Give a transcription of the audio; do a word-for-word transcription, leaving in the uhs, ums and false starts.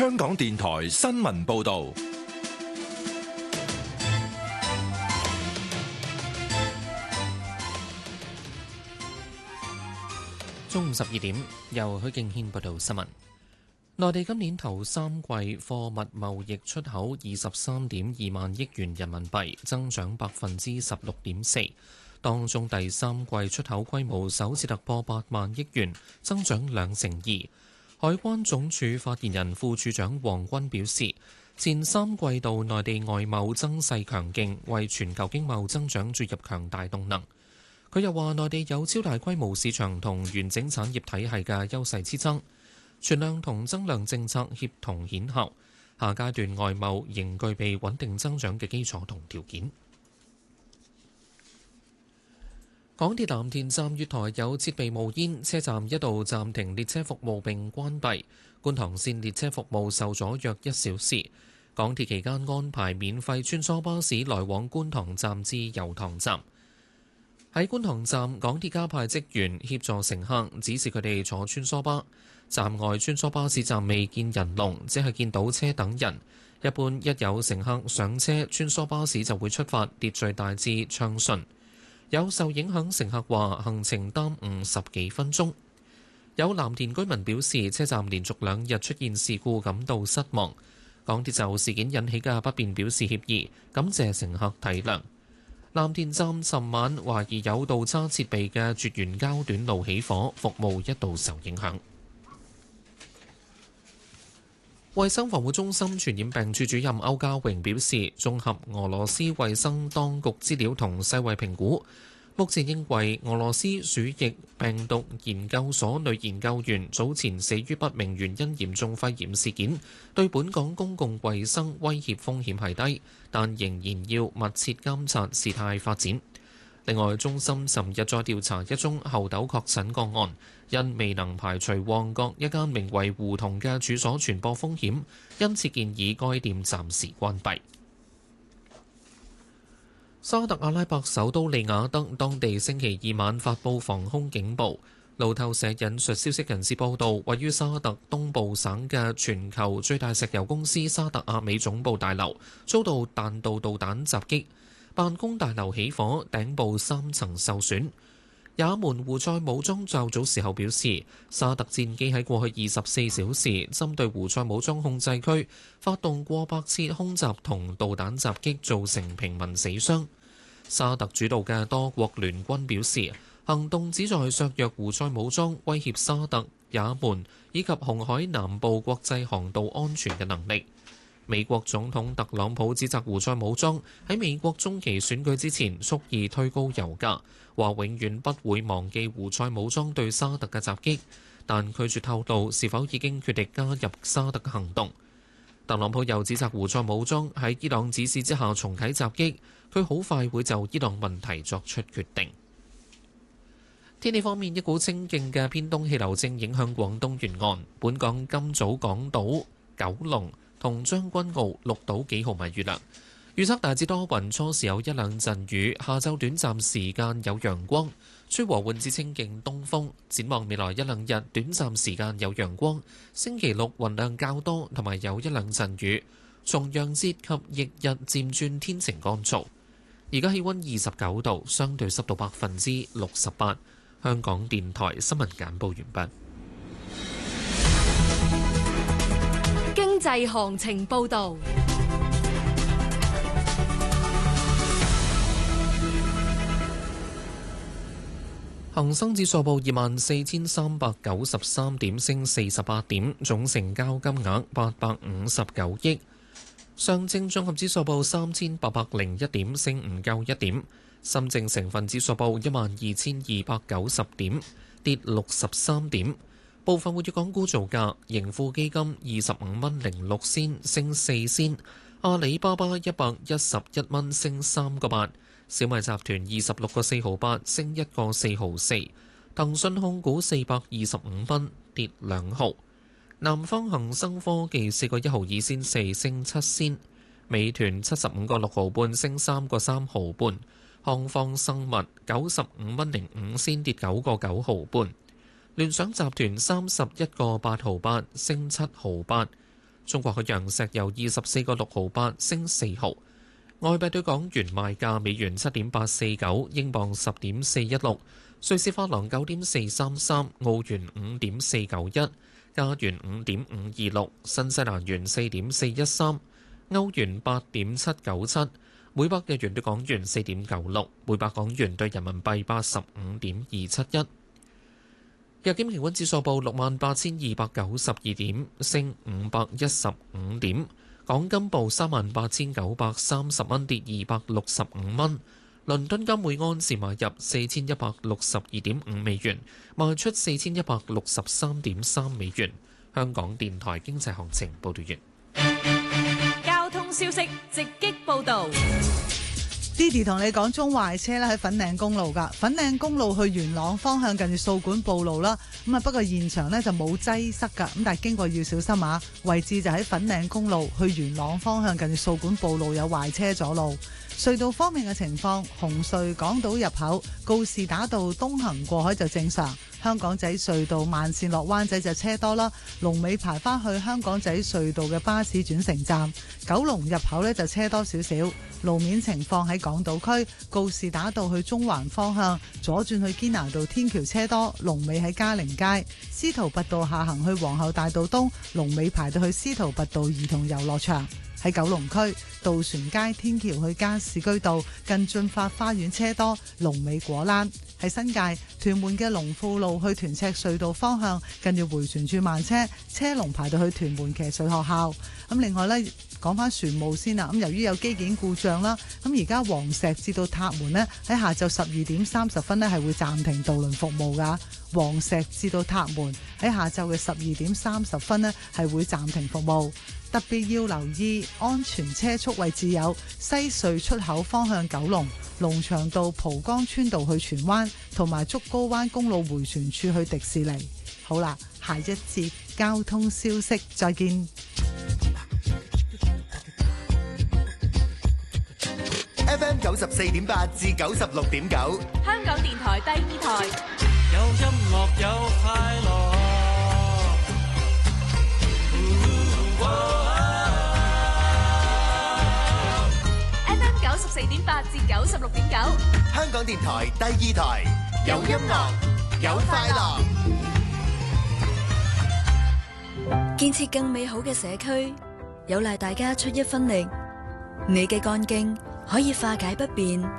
香港電台新聞報道。 中午十二點，由許敬軒報道新聞。內地今年頭三季貨物貿易出口二十三點二萬億元人民幣，增長百分之十六點四。當中第三季出口規模首次突破八萬億元，增長兩成二。海關總署發言人副署長黃軍表示，前三季度內地外貿增勢強勁，為全球經貿增長注入強大動能。佢又話，內地有超大規模市場同完整產業體系嘅優勢支撐，存量同增量政策協同顯效，下階段外貿仍具備穩定增長嘅基礎同條件。港鐵藍田站月台有設備冒煙，車站一度暫停列車服務並關閉，觀塘線列車服務受阻約一小時。港鐵期間安排免費穿梭巴士來往觀塘站至油塘站。喺觀塘站，港鐵加派職員協助乘客，指示佢哋坐穿梭巴。站外穿梭巴士站未見人龍，只係見到車等人。一般一有乘客上車，穿梭巴士就會出發，秩序大致暢順。有受影響乘客話行程耽誤十幾分鐘。有藍田居民表示，車站連續兩日出現事故，感到失望。港鐵就事件引起嘅不便表示歉意，感謝乘客體諒。藍田站尋晚懷疑有倒叉設備嘅絕緣膠短路起火，服務一度受影響。衛生防護中心傳染病處主任歐家榮表示，綜合俄羅斯衛生當局資料同世衛評估，目前認為俄羅斯鼠疫病毒研究所女研究員早前死於不明原因嚴重肺炎事件，對本港公共衛生威脅風險係低，但仍然要密切監察事態發展。另外，中心尋日再調查一宗猴痘確診個案，因未能排除旺角一間名為胡同嘅處所傳播風險，因此建議該店暫時關閉。沙特阿拉伯首都利雅得當地星期二晚發布防空警報。路透社引述消息人士報道，位於沙特東部省嘅全球最大石油公司沙特阿美總部大樓遭到彈道導彈襲擊，辦公大樓起火，頂部三層受損。也門胡塞武裝較早時候表示，沙特戰機喺過去二十四小時針對胡塞武裝控制區發動過百次空襲同導彈襲擊，造成平民死傷。沙特主導嘅多國聯軍表示，行動旨在削弱胡塞武裝威脅沙特、也門以及紅海南部國際航道安全嘅能力。美國總統特朗普指責胡塞武裝喺美國中期選舉之前蓄意推高油價，話永遠不會忘記胡塞武裝對沙特嘅襲擊，但拒絕透露是否已經決定加入沙特嘅行動。特朗普又指責胡塞武裝喺伊朗指示之下重啟襲擊，佢好快會就伊朗問題作出決定。天氣方面，一股清勁嘅偏東氣流正影響廣東沿岸，本港今早港島、九龍同將軍澳錄到幾毫米雨量，預測大致多雲，初時有一兩陣雨，下晝短暫時間有陽光，吹和緩至清勁東風。展望未來一兩日，短暫時間有陽光，星期六雲量較多，同埋有一兩陣雨。重陽節及翌日漸轉天晴乾燥。而家氣溫二十九度，相對濕度百分之六十八。香港電台新聞簡報完畢。 經濟行情報導。 恒生指數報二萬四千三百九十三點，升四十八點，總成交金額八百五十九億。上證綜合指數報三千八百零一點，升唔夠一點。深證成分指數報一萬二千二百九十點，跌六十三點。部分活躍港股造價：盈富基金二十五蚊零六仙，升四仙；阿里巴巴一百一十一蚊，升三個八；小米集團二十六個四毫八，升一個四毫四；騰訊控股四百二十五蚊，跌兩毫；南方恒生科技四個一毫二仙四，升七仙；美團七十五個六毫半，升三個三毫半；康方生物九十五蚊零五仙，跌九個九毫半；聯想集團三十一個八毫八，升七毫八； 中國海洋石油二十四個六毫八升四毫。外幣對港元賣價：美元七點八四九，英鎊十點四一六，瑞士法郎九點四三三，澳元五點四九一，加元五點五二六，新西蘭元四點四一三，歐元八點七九七，每百日元對港元四點九六，每百港元對人民幣八十五點二七一。日經平均指數報六萬八千二百九十二點，升五百一十五點。港金報三萬八千九百三十蚊，跌二百六十五蚊。倫敦金每安士買入四千一百六十二點五美元，賣出四千一百六十三點三美元。香港電台經濟行情報道完。 交通消息直擊報導。 Didi 同你講中壞車咧喺粉嶺公路噶，粉嶺公路去元朗方向近住掃管埔路啦，咁啊不過現場呢就冇擠塞噶，咁但係經過要小心啊，位置就喺粉嶺公路去元朗方向近住掃管埔路有壞車阻路。隧道方面嘅情況，紅隧港島入口告士打道東行過海就正常，香港仔隧道慢線落灣仔就車多啦，龍尾排返去香港仔隧道嘅巴士轉乘站。九龍入口呢就車多少少，路面情況喺港島區告士打道去中環方向左轉去堅拿道天橋車多，龍尾喺嘉陵街。司徒拔道下行去皇后大道東，龍尾排到去司徒拔道兒童遊樂場。喺九龍區渡船街天橋去加士居道近駿發花園車多，龍尾果欄。喺新界屯門嘅龍富路去屯赤隧道方向近住迴旋處慢車，車龍排到去屯門騎術學校。咁另外呢，講翻船務先啦。咁由於有機件故障啦，咁而家黃石至到塔門呢，喺下晝十二點三十分呢係會暫停渡輪服務噶。黃石至到塔門喺下晝嘅十二點三十分呢係會暫停服務。特別要留意安全車速位置有西隧出口方向九龍、龍翔道蒲崗村道去荃灣，同埋竹篙灣公路迴旋處去迪士尼。好啦，下一節交通消息再見。 F M 九十四點八至九十六點九， 香港電台第二台。 有音樂有快樂。 F M 九十四點八至九十六點九， 香港電台第二台，有音樂有快樂。 建設更美好嘅社區，有賴大家出一分力。你嘅幹勁可以化解不便，